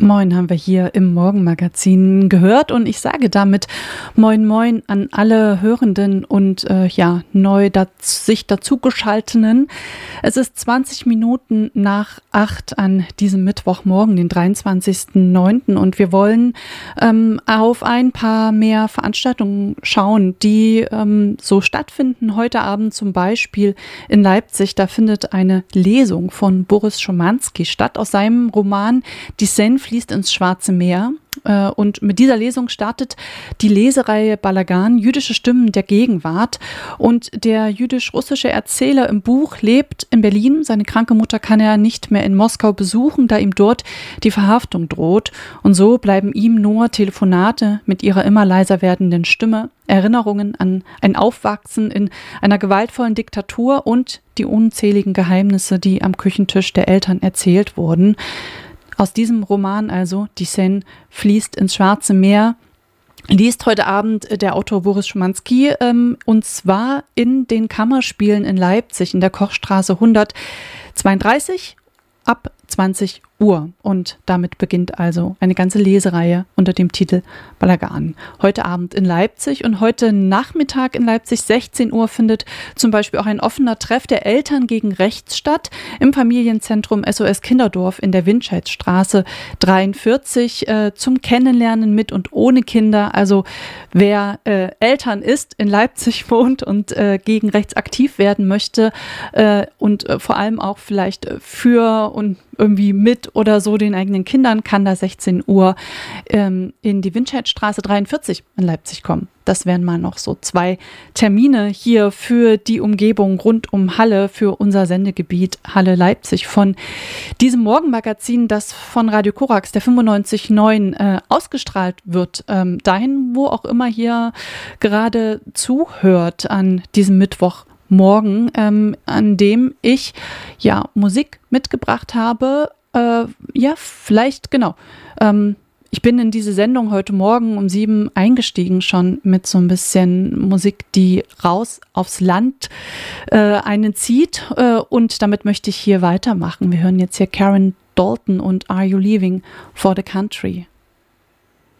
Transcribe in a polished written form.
Moin haben wir hier im Morgenmagazin gehört und ich sage damit Moin Moin an alle Hörenden und neu sich dazugeschalteten. Es ist 20 Minuten nach 8 an diesem Mittwochmorgen, den 23.09. und wir wollen auf ein paar mehr Veranstaltungen schauen, die so stattfinden. Heute Abend zum Beispiel in Leipzig, da findet eine Lesung von Boris Szymanski statt aus seinem Roman Die Seine fließt ins Schwarze Meer. Und mit dieser Lesung startet die Lesereihe Balagan, jüdische Stimmen der Gegenwart. Und der jüdisch-russische Erzähler im Buch lebt in Berlin. Seine kranke Mutter kann er nicht mehr in Moskau besuchen, da ihm dort die Verhaftung droht. Und so bleiben ihm nur Telefonate mit ihrer immer leiser werdenden Stimme, Erinnerungen an ein Aufwachsen in einer gewaltvollen Diktatur und die unzähligen Geheimnisse, die am Küchentisch der Eltern erzählt wurden. Aus diesem Roman also, Die Seine fließt ins Schwarze Meer, liest heute Abend der Autor Boris Szymanski und zwar in den Kammerspielen in Leipzig in der Kochstraße 132 ab 20 Uhr. Und damit beginnt also eine ganze Lesereihe unter dem Titel Balagan. Heute Abend in Leipzig und heute Nachmittag in Leipzig 16 Uhr findet zum Beispiel auch ein offener Treff der Eltern gegen Rechts statt im Familienzentrum SOS Kinderdorf in der Windscheidstraße 43 zum Kennenlernen mit und ohne Kinder. Also wer Eltern ist, in Leipzig wohnt und gegen Rechts aktiv werden möchte und vor allem auch vielleicht für und irgendwie mit oder so den eigenen Kindern, kann da 16 Uhr in die Windscheidstraße 43 in Leipzig kommen. Das wären mal noch so 2 Termine hier für die Umgebung rund um Halle, für unser Sendegebiet Halle Leipzig von diesem Morgenmagazin, das von Radio Korax, der 95.9 ausgestrahlt wird, dahin, wo auch immer hier gerade zuhört an diesem Mittwochmorgen, an dem ich Musik mitgebracht habe. Vielleicht, genau. Ich bin in diese Sendung heute Morgen um 7 eingestiegen, schon mit so ein bisschen Musik, die raus aufs Land einen zieht. Und damit möchte ich hier weitermachen. Wir hören jetzt hier Karen Dalton und Are You Leaving for the Country?